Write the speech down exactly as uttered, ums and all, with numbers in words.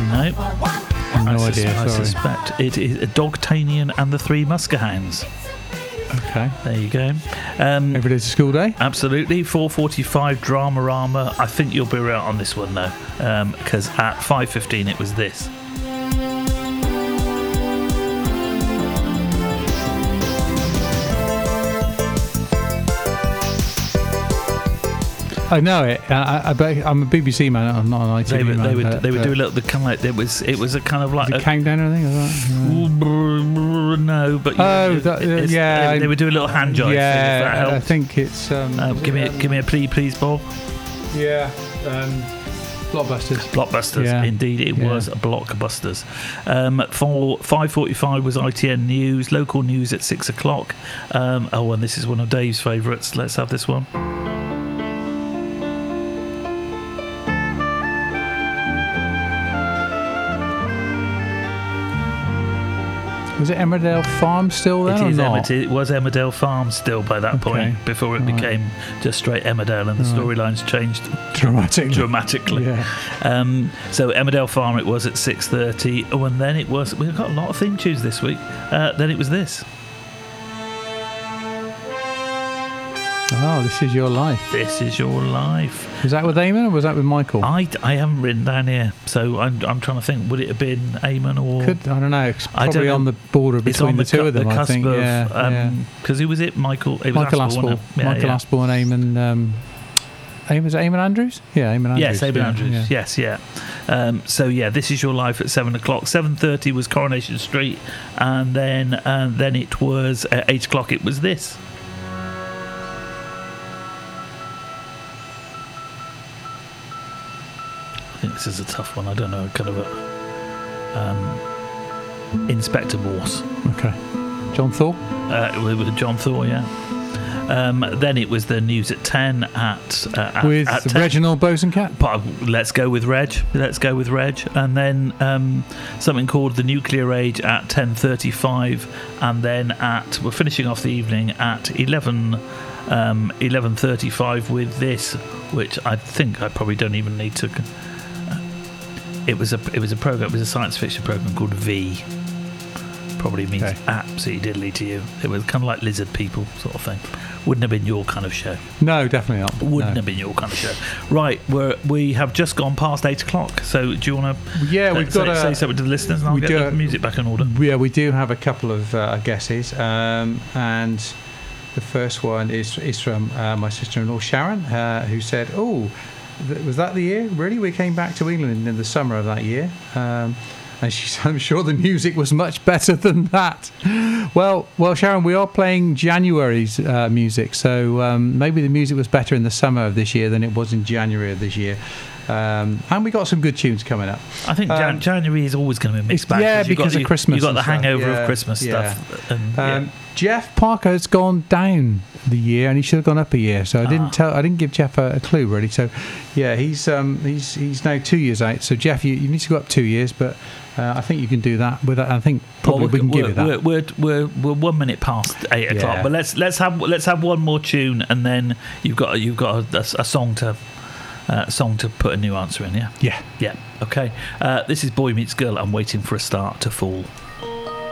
No. No I idea, sus- I sorry. suspect it is Dogtanian and the Three Muskehounds. Okay. There you go. Um, Every day's a school day. absolutely. four forty-five Dramarama. I think you'll be right on this one though, because at five fifteen it was this. I know it. I, I bet I'm a B B C man. I'm not an I T V They would, man. they would, but- they would but- do a little. The kind of like it was. It was a kind of like Is it a, countdown or anything? Is that- no. no, but you, Oh, it- that- uh, it's- yeah, They, they would do a little hand jive. Yeah, thing, if that I helps. think it's. Um, Um, is give it, me, a, um, give me a plea, please, Bob. Yeah. Um, Blockbusters. Blockbusters, Yeah. indeed, it Yeah. was Blockbusters. Um, for five forty-five was I T N News, local news at six o'clock. Um, oh, and this is one of Dave's favourites. Let's have this one. Was it Emmerdale Farm still then It or is not? Emmerdale, it was Emmerdale Farm still by that point, Okay. before it Right. became just straight Emmerdale, and the Right. storylines changed Dramatic. dramatically. Yeah. Um, so Emmerdale Farm it was at six thirty. Oh, and then it was. We've got a lot of theme tunes this week. Uh, then it was this. Oh, This Is Your Life. This is your life. Was that with Eamon or was that with Michael? I, I haven't written down here, so I'm I'm trying to think. Would it have been Eamon or? Could I don't know. It's I don't probably know. on the border It's between on the, the, two cu- of them. the I cusp think. of yeah, yeah. because who was it? Michael. It was Michael Aspel, Aspel. wasn't it? Yeah, Michael yeah. Aspel and Eamon. Um, Eamon, is it Eamon Andrews? Yeah, Eamon Andrews. Yes, Eamon yeah, Andrews. yeah. Yes, yeah. Um, so yeah, This Is Your Life at seven o'clock. Seven thirty was Coronation Street, and then and then it was at eight o'clock. It was this. I think this is a tough one. I don't know, kind of a um, Inspector Morse. Okay. John Thor. Uh, with with John Thor, yeah. Um, then it was the news at ten at, uh, at With at ten. Reginald Bosencat. But let's go with Reg. Let's go with Reg, and then um, something called the Nuclear Age at ten thirty-five, and then at we're finishing off the evening at eleven. Um, eleven thirty-five with this, which I think I probably don't even need to. Uh, it was a it was a program. It was a science fiction program called V. Probably means Okay. absolutely diddly to you. It was kind of like Lizard People sort of thing. Wouldn't have been your kind of show. No, definitely not. Wouldn't no. have been your kind of show. Right, we're, we have just gone past eight o'clock. So do you want to? Yeah, we've say, got a- say something to the listeners, and I'll we get do the a- music back in order. Yeah, we do have a couple of uh, guesses, um, and the first one is is from uh, my sister-in-law Sharon, uh, who said, "Oh, th- was that the year? Really? We came back to England in the summer of that year." Um, and she said, "I'm sure the music was much better than that." Well, well, Sharon, we are playing January's uh, music, so um, maybe the music was better in the summer of this year than it was in January of this year. Um, and we got some good tunes coming up. I think Jan- um, January is always going to be a mixed it's- bag. yeah, you've because got, of you, Christmas You've got and the stuff. hangover Yeah, of Christmas yeah. stuff. And, Um, yeah. Jeff Parker's gone down the year, and he should have gone up a year. So I didn't Ah. tell. I didn't give Jeff a, a clue really. So, yeah, he's um, he's he's now two years out. So Jeff, you, you need to go up two years, but uh, I think you can do that. With I think probably Well, we can we're, give it that. We're, we're, we're, we're one minute past eight Yeah. o'clock, but let's let's have let's have one more tune, and then you've got you've got a, a, a song to uh, song to put a new answer in. Yeah, yeah. yeah. Okay. Uh, this is Boy Meets Girl. I'm waiting for a start to fall.